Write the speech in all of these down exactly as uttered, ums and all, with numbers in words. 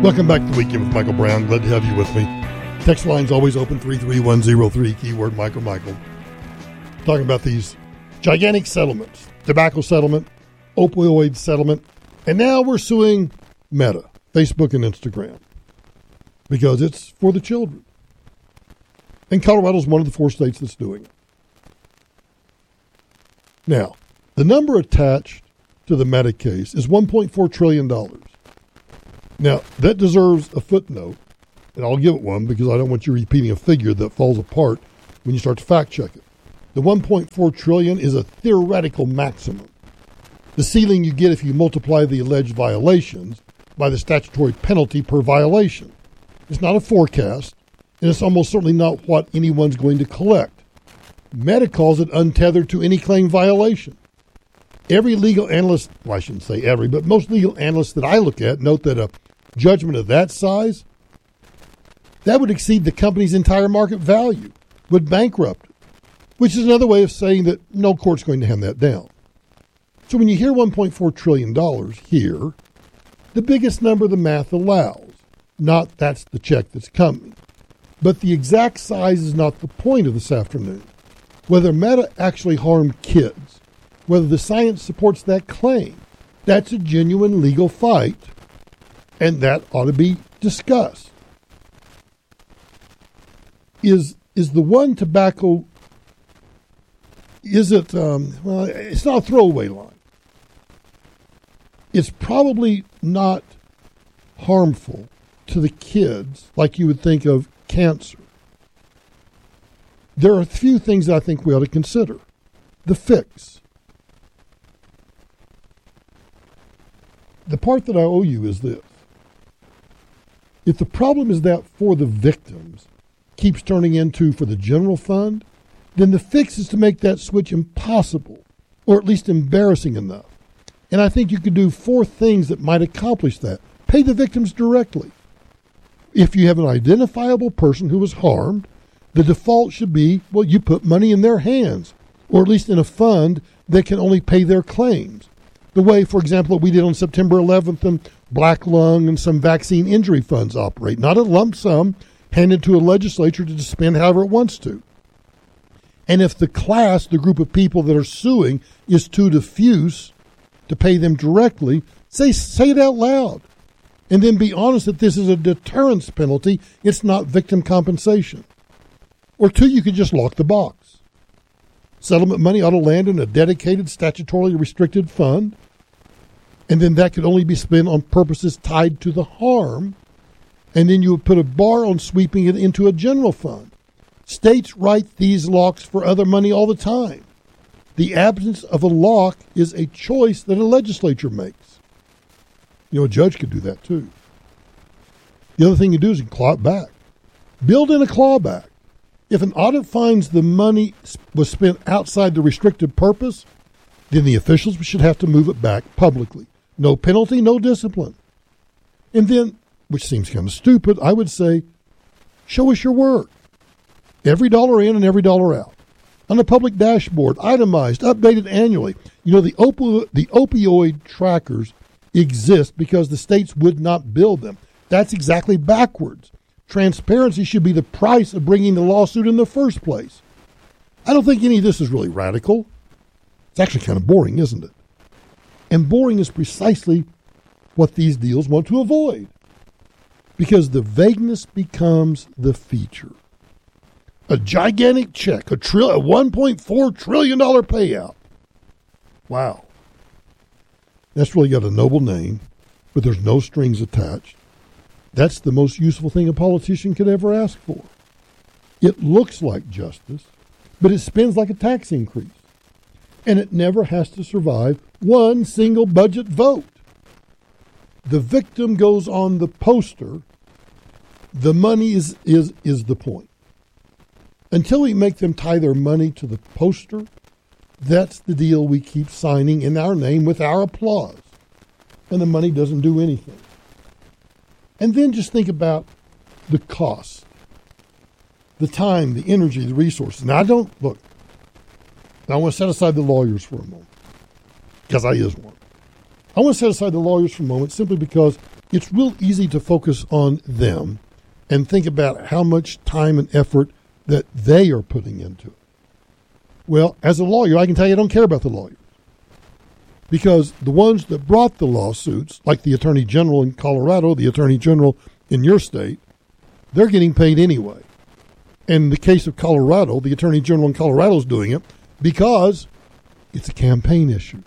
Welcome back to the Weekend with Michael Brown. Glad to have you with me. Text line's always open, three three one zero three, keyword Michael Michael. Talking about these gigantic settlements, tobacco settlement, opioid settlement, and now we're suing Meta, Facebook and Instagram, because it's for the children. And Colorado's one of the four states that's doing it. Now, the number attached to the Meta case is one point four trillion dollars. Now, that deserves a footnote, and I'll give it one because I don't want you repeating a figure that falls apart when you start to fact check it. The one point four trillion dollars is a theoretical maximum. The ceiling you get if you multiply the alleged violations by the statutory penalty per violation. It's not a forecast, and it's almost certainly not what anyone's going to collect. Meta calls it untethered to any claim violation. Every legal analyst, well, I shouldn't say every, but most legal analysts that I look at note that a judgment of that size, that would exceed the company's entire market value, would bankrupt it, which is another way of saying that no court's going to hand that down. So when you hear one point four trillion dollars here, the biggest number the math allows, not that's the check that's coming. But the exact size is not the point of this afternoon. Whether Meta actually harmed kids, whether the science supports that claim, that's a genuine legal fight, and that ought to be discussed. Is is the one tobacco, is it, um, well, it's not a throwaway line. It's probably not harmful to the kids like you would think of cancer. There are a few things that I think we ought to consider. The fix. The part that I owe you is this. If the problem is that for the victims keeps turning into for the general fund, then the fix is to make that switch impossible, or at least embarrassing enough. And I think you could do four things that might accomplish that. Pay the victims directly. If you have an identifiable person who was harmed, the default should be, well, you put money in their hands, or at least in a fund that can only pay their claims. The way, for example, that we did on September eleventh and Black Lung and some vaccine injury funds operate. Not a lump sum handed to a legislature to spend however it wants to. And if the class, the group of people that are suing, is too diffuse to pay them directly, say, say it out loud. And then be honest that this is a deterrence penalty. It's not victim compensation. Or two, you could just lock the box. Settlement money ought to land in a dedicated, statutorily restricted fund, and then that could only be spent on purposes tied to the harm, and then you would put a bar on sweeping it into a general fund. States write these locks for other money all the time. The absence of a lock is a choice that a legislature makes. You know, a judge could do that too. The other thing you do is you claw it back. Build in a clawback. If an audit finds the money was spent outside the restricted purpose, then the officials should have to move it back publicly. No penalty, no discipline. And then, which seems kind of stupid, I would say, show us your work. Every dollar in and every dollar out. On a public dashboard, itemized, updated annually. You know, the, opi- the opioid trackers exist because the states would not build them. That's exactly backwards. Transparency should be the price of bringing the lawsuit in the first place. I don't think any of this is really radical. It's actually kind of boring, isn't it? And boring is precisely what these deals want to avoid. Because the vagueness becomes the feature. A gigantic check, a, trill, a one point four trillion dollars payout. Wow. That's really got a noble name, but there's no strings attached. That's the most useful thing a politician could ever ask for. It looks like justice, but it spends like a tax increase. And it never has to survive one single budget vote. The victim goes on the poster. The money is, is, is the point. Until we make them tie their money to the poster, that's the deal we keep signing in our name with our applause. And the money doesn't do anything. And then just think about the cost, the time, the energy, the resources. Now, I don't, look, I want to set aside the lawyers for a moment, because I is one. I want to set aside the lawyers for a moment simply because it's real easy to focus on them and think about how much time and effort that they are putting into it. Well, as a lawyer, I can tell you I don't care about the lawyers. Because the ones that brought the lawsuits, like the Attorney General in Colorado, the Attorney General in your state, they're getting paid anyway. And in the case of Colorado, the Attorney General in Colorado is doing it because it's a campaign issue.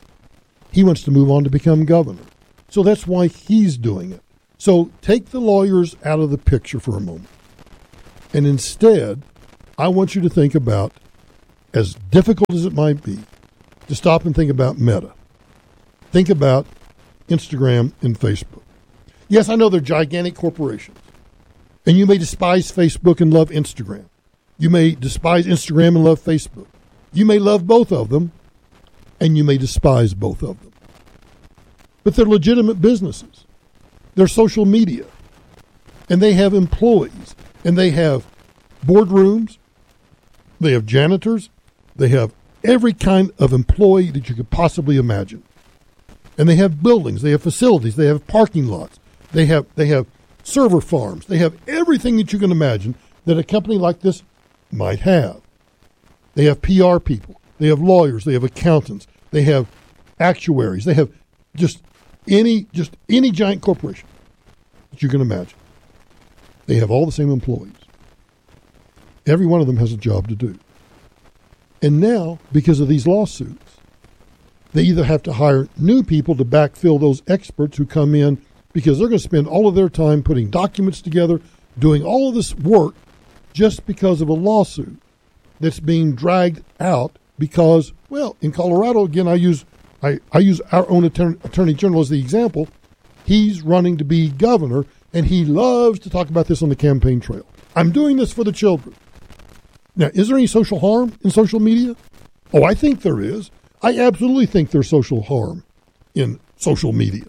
He wants to move on to become governor. So that's why he's doing it. So take the lawyers out of the picture for a moment. And instead, I want you to think about, as difficult as it might be, to stop and think about Meta. Think about Instagram and Facebook. Yes, I know they're gigantic corporations. And you may despise Facebook and love Instagram. You may despise Instagram and love Facebook. You may love both of them, and you may despise both of them. But they're legitimate businesses. They're social media. And they have employees. And they have boardrooms. They have janitors. They have every kind of employee that you could possibly imagine. And they have buildings. They have facilities. They have parking lots. They have they have server farms. They have everything that you can imagine that a company like this might have. They have P R people. They have lawyers. They have accountants. They have actuaries. They have just any just any giant corporation that you can imagine. They have all the same employees. Every one of them has a job to do. And now, because of these lawsuits, they either have to hire new people to backfill those experts who come in because they're going to spend all of their time putting documents together, doing all of this work just because of a lawsuit that's being dragged out because, well, in Colorado, again, I use I, I use our own attorney, attorney general as the example. He's running to be governor, and he loves to talk about this on the campaign trail. I'm doing this for the children. Now, is there any social harm in social media? Oh, I think there is. I absolutely think there's social harm in social media.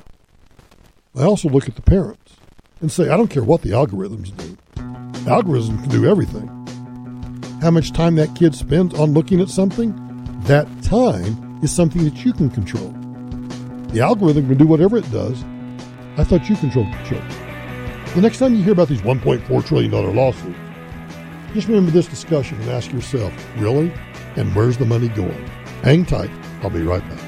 I also look at the parents and say, I don't care what the algorithms do. The algorithms can do everything. How much time that kid spends on looking at something, that time is something that you can control. The algorithm can do whatever it does. I thought you controlled the children. The next time you hear about these one point four trillion dollars lawsuits, just remember this discussion and ask yourself, really? And where's the money going? Hang tight. I'll be right back.